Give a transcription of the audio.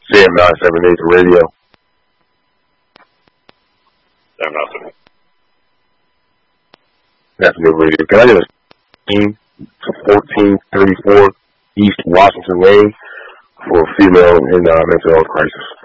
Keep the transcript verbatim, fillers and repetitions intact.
Sam nine seven eight, the radio. Sam nothing. That's the radio. Can I get a team to fourteen thirty-four East Washington Lane for a female in uh, mental health crisis?